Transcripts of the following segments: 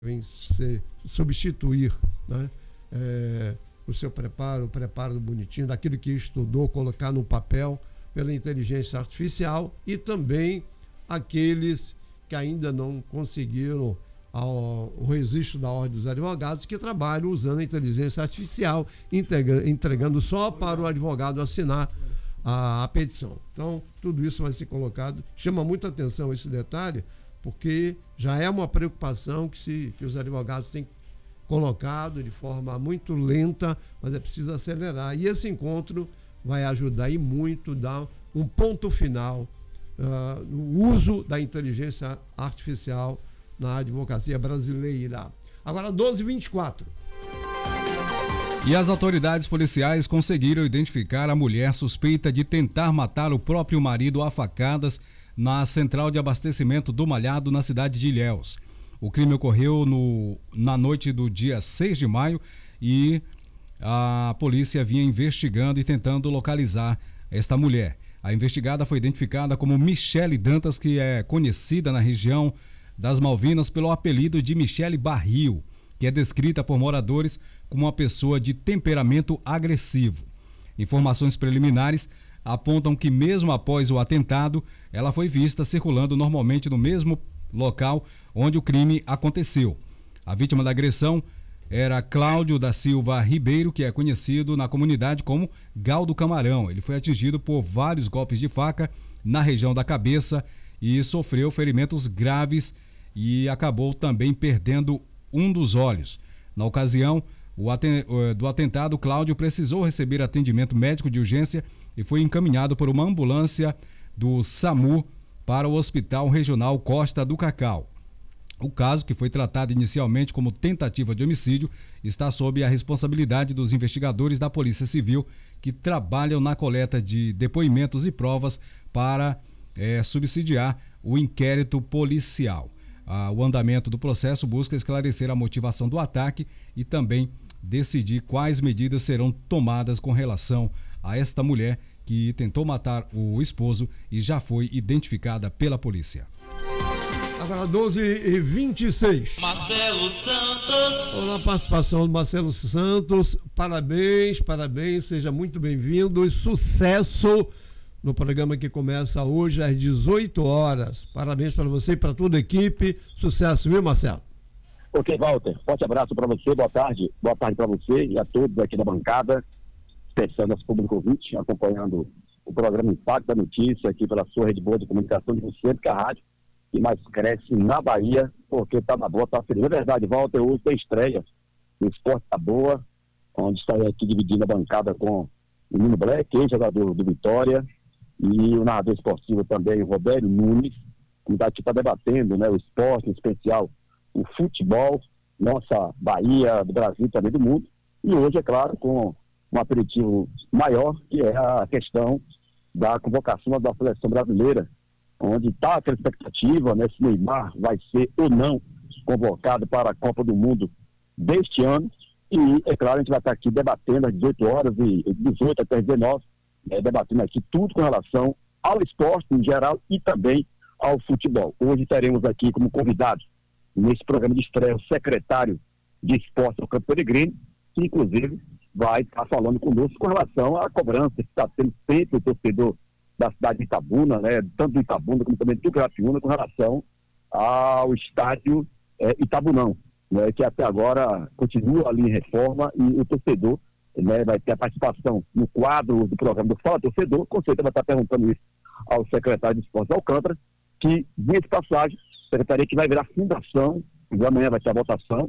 devem substituir, né, o seu preparo, o preparo bonitinho, daquilo que estudou, colocar no papel pela inteligência artificial, e também aqueles que ainda não conseguiram o registro da Ordem dos Advogados, que trabalham usando a inteligência artificial, entregando só para o advogado assinar a petição. Então, tudo isso vai ser colocado. Chama muita atenção esse detalhe, porque já é uma preocupação que os advogados têm colocado de forma muito lenta, mas é preciso acelerar. E esse encontro vai ajudar e muito, dar um ponto final no uso da inteligência artificial na advocacia brasileira. Agora, 12h24. E as autoridades policiais conseguiram identificar a mulher suspeita de tentar matar o próprio marido a facadas na central de abastecimento do Malhado, na cidade de Ilhéus. O crime ocorreu na noite do dia 6 de maio e a polícia vinha investigando e tentando localizar esta mulher. A investigada foi identificada como Michele Dantas, que é conhecida na região das Malvinas pelo apelido de Michele Barril, que é descrita por moradores como uma pessoa de temperamento agressivo. Informações preliminares apontam que mesmo após o atentado, ela foi vista circulando normalmente no mesmo local onde o crime aconteceu. A vítima da agressão era Cláudio da Silva Ribeiro, que é conhecido na comunidade como Gal do Camarão. Ele foi atingido por vários golpes de faca na região da cabeça e sofreu ferimentos graves e acabou também perdendo um dos olhos. Na ocasião do atentado, Cláudio precisou receber atendimento médico de urgência e foi encaminhado por uma ambulância do SAMU para o Hospital Regional Costa do Cacau. O caso, que foi tratado inicialmente como tentativa de homicídio, está sob a responsabilidade dos investigadores da Polícia Civil, que trabalham na coleta de depoimentos e provas para subsidiar o inquérito policial. O andamento do processo busca esclarecer a motivação do ataque e também decidir quais medidas serão tomadas com relação a esta mulher que tentou matar o esposo e já foi identificada pela polícia. Agora 12h26. Marcelo Santos. Olá, participação do Marcelo Santos. Parabéns, seja muito bem-vindo e sucesso no programa que começa hoje às 18 horas. Parabéns para você e para toda a equipe. Sucesso, viu, Marcelo? Ok, Walter. Forte abraço para você. Boa tarde. Boa tarde para você e a todos aqui da bancada, especial nosso público ouvinte, acompanhando o programa Impacto da Notícia aqui pela sua rede boa de comunicação de você, que é a rádio que mais cresce na Bahia, porque tá na boa, tá feliz. É verdade, Walter, hoje tem estreia. O Esporte tá boa, onde está aqui dividindo a bancada com o Nino Black, ex-jogador do Vitória, e o narrador esportivo também, o Roberto Nunes, que está aqui debatendo, né, o esporte, em especial o futebol, nossa Bahia, do Brasil, também do mundo. E hoje, é claro, com um aperitivo maior, que é a questão da convocação da seleção brasileira, onde está aquela expectativa, né, se Neymar vai ser ou não convocado para a Copa do Mundo deste ano. E, é claro, a gente vai estar aqui debatendo às 18 horas e 18 até 19, debatendo aqui tudo com relação ao esporte em geral e também ao futebol. Hoje teremos aqui como convidados, nesse programa de estreia, o secretário de Esporte do Campo Peregrino, que inclusive vai estar falando conosco com relação à cobrança que está tendo sempre o torcedor da cidade de Itabuna, né, tanto do Itabuna como também do Tucarapiúna, com relação ao estádio Itabunão, né, que até agora continua ali em reforma, e o torcedor, né, vai ter a participação no quadro do programa do Fala Torcedor. Com certeza vai estar perguntando isso ao secretário de Esportes Alcântara, que, de passagem, a secretaria que vai virar fundação, e amanhã vai ter a votação,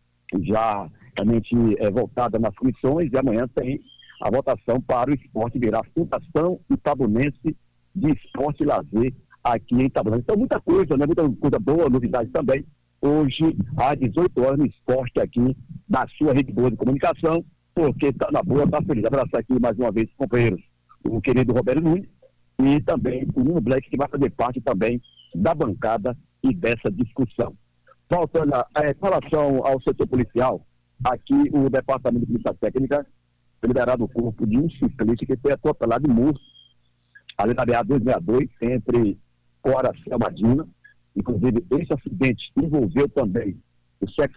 já realmente voltada nas comissões, e amanhã tem a votação para o esporte virar Fundação Itabunense de Esporte e Lazer aqui em Itabuna. Então, muita coisa, né? Muita coisa boa, novidade também. Hoje, às 18 horas, no esporte aqui da sua rede boa de comunicação, porque está na boa, está feliz. Abraço aqui mais uma vez, companheiros, o querido Roberto Nunes e também o Nino Black, que vai fazer parte também da bancada e dessa discussão. Voltando com relação ao setor policial, aqui o Departamento de Polícia Técnica foi liberado o corpo de um ciclista que foi atropelado e morto ali na BA 262, entre Coração e Madina. Inclusive, esse acidente envolveu também o sexo